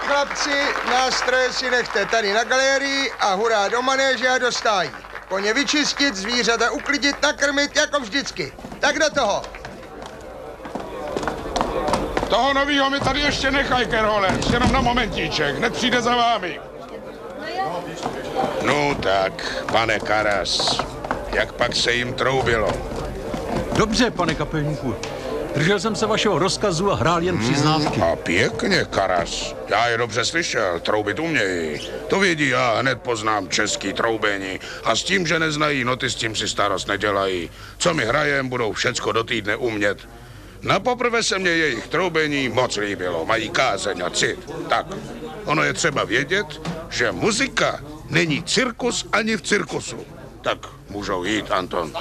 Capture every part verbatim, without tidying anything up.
chlapci, nástroje si nechte tady na galerii a hurá do manéže a do stájí. Koně vyčistit, zvířata uklidit, nakrmit jako vždycky. Tak do toho. Toho novýho mi tady ještě nechaj, Kerhole. Jenom na momentíček, hned přijde za vámi. No tak, pane Karas, jak pak se jim troubilo? Dobře, pane kapelníku. Držel jsem se vašeho rozkazu a hrál jen přiznávky. Hmm, a pěkně, Karas. Já je dobře slyšel, troubit umějí. To vědí, já hned poznám český troubení. A s tím, že neznají noty, s tím si starost nedělají. Co my hrajem, budou všecko do týdne umět. Napoprvé se mě jejich troubení moc líbilo. Mají kázeň a cit. Tak, ono je třeba vědět, že muzika není cirkus ani v cirkusu. Tak můžou jít, Anton.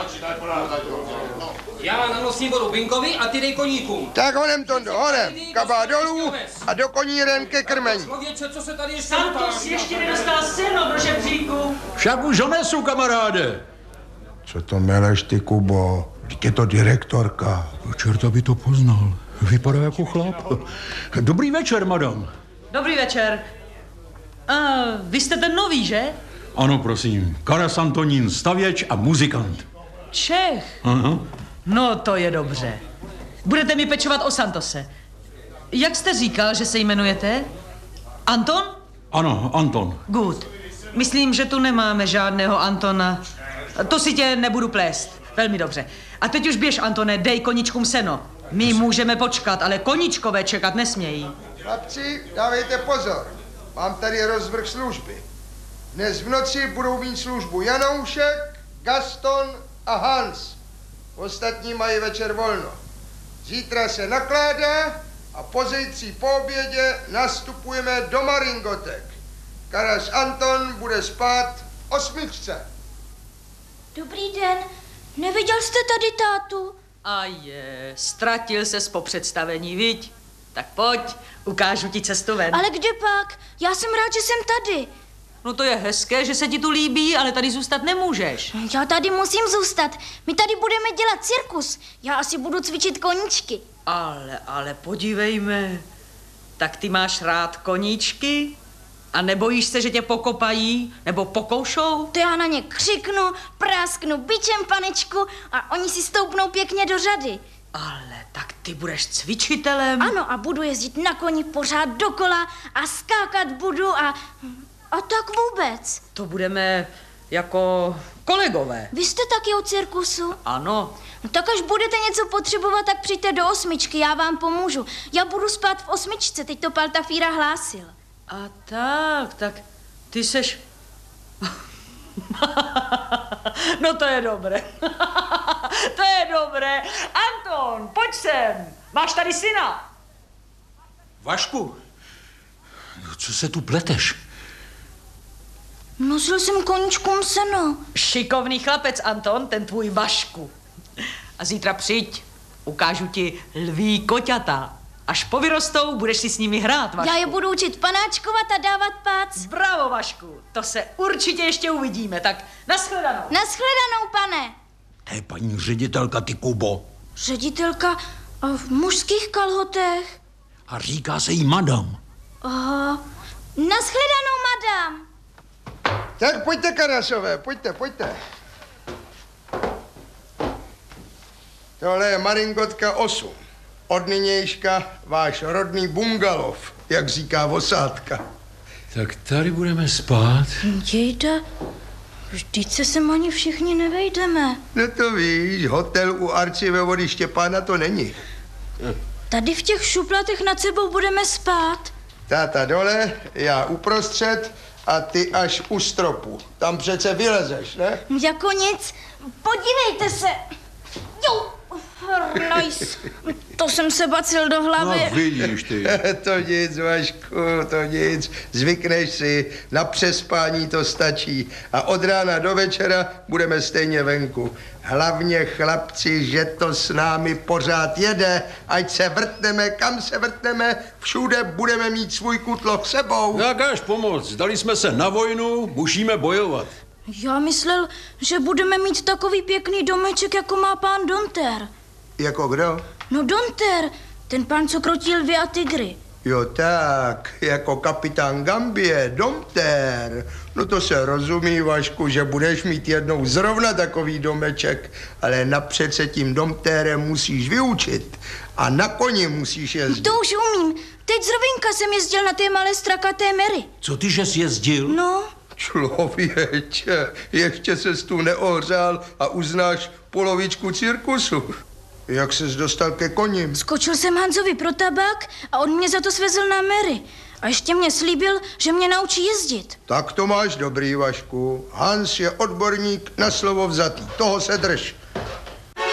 Já na nosní vodu Binkovi a ty dej koníkům. Tak honem, Tondo, honem. Kabá dolů a do koníren ke krmení. Člověče, co se tady ještě Santos ještě nedostal seno do žebříku. Však už ho nesu, kamaráde. Co to meleš, ty Kubo? Vždyť je to direktorka. Čerta by to poznal. Vypadá jako chlap. Dobrý večer, madam. Dobrý večer. A vy jste ten nový, že? Ano, prosím. Karas Antonín, stavěč a muzikant. Čech. Aha. No, to je dobře. Budete mi pečovat o Santose. Jak jste říkal, že se jmenujete? Anton? Ano, Anton. Good. Myslím, že tu nemáme žádného Antona. To si tě nebudu plést. Velmi dobře. A teď už běž, Antone, dej koničkům seno. My můžeme počkat, ale koničkové čekat nesmějí. Chlapci, dávejte pozor. Mám tady rozvrh služby. Dnes v noci budou mít službu Janoušek, Gaston a Hans. Ostatní mají večer volno. Zítra se nakládá a pozítří po obědě nastupujeme do Maringotek. Karas Anton bude spát v osmičce. Dobrý den, neviděl jste tady tátu? A je, ztratil ses po představení, viď? Tak pojď, ukážu ti cestu ven. Ale kde pak? Já jsem rád, že jsem tady. No to je hezké, že se ti tu líbí, ale tady zůstat nemůžeš. Já tady musím zůstat. My tady budeme dělat cirkus. Já asi budu cvičit koníčky. Ale, ale podívejme, tak ty máš rád koníčky? A nebojíš se, že tě pokopají nebo pokoušou? To já na ně křiknu, prásknu bičem, panečku, a oni si stoupnou pěkně do řady. Ale tak ty budeš cvičitelem? Ano, a budu jezdit na koni pořád dokola a skákat budu a... A tak vůbec. To budeme jako kolegové. Vy jste taky o cirkusu? Ano. No tak až budete něco potřebovat, tak přijďte do osmičky, já vám pomůžu. Já budu spát v osmičce, teď to Paltafíra hlásil. A tak, tak ty seš... No to je dobré. To je dobré. Anton, pojď sem. Máš tady syna. Vašku, co se tu pleteš? Nosil jsem koníčkům seno. Šikovný chlapec, Anton, ten tvůj Vašku. A zítra přijď, ukážu ti lví koťata. Až povyrostou, budeš si s nimi hrát, Vašku. Já je budu učit panáčkovat a dávat pác. Bravo, Vašku, to se určitě ještě uvidíme, tak nashledanou. Nashledanou, pane. To je paní ředitelka, ty Kubo. Ředitelka a v mužských kalhotech. A říká se jí madam. Aha. Nashledanou, madam. Tak pojďte, Karasové, pojďte, pojďte. Tohle je Maringotka osm. Od nynějška váš rodný bungalov, jak říká osádka. Tak tady budeme spát. Jejda, vždyť se sem ani všichni nevejdeme. No to víš, hotel u arcivevody Štěpána to není. Tady v těch šuplatech nad sebou budeme spát. Táta dole, já uprostřed a ty až u stropu. Tam přece vylezeš, ne? Jako nic. Podívejte se. Jo, nice. To jsem se bacil do hlavy. No vidíš ty. To nic, Vašku, to nic. Zvykneš si, na přespání to stačí. A od rána do večera budeme stejně venku. Hlavně, chlapci, že to s námi pořád jede. Ať se vrtneme, kam se vrtneme, všude budeme mít svůj kutloch sebou. Jakáž pomoc, dali jsme se na vojnu, musíme bojovat. Já myslel, že budeme mít takový pěkný domeček, jako má pán Donter. Jako kdo? No Donter, ten pán, co krotí lvy a tygry. Jo tak, jako kapitán Gambie, domtér. No to se rozumí, Vašku, že budeš mít jednou zrovna takový domeček, ale napřed se tím domtérem musíš vyučit a na koni musíš jezdit. To už umím. Teď zrovna jsem jezdil na té malé strakaté Mary. Co ty, že jsi jezdil? No, Člověče, ještě ses tu neohřál a uznáš polovičku cirkusu. Jak ses dostal ke koním? skočil jsem Hanzovi pro tabák a on mě za to svezl na Mary. A ještě mě slíbil, že mě naučí jezdit. Tak to máš dobrý, Vašku. Hans je odborník na slovo vzatý. Toho se drž.